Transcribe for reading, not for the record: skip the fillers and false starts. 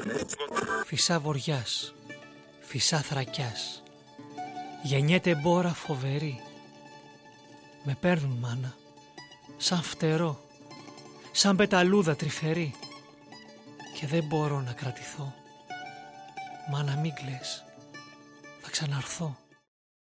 Φυσά βοριάς, φυσά θρακιάς, γεννιέται μπόρα φοβερή. Με παίρνουν μάνα, σαν φτερό, σαν πεταλούδα τρυφερή, και δεν μπορώ να κρατηθώ. Μάνα μην κλαις, θα ξαναρθώ.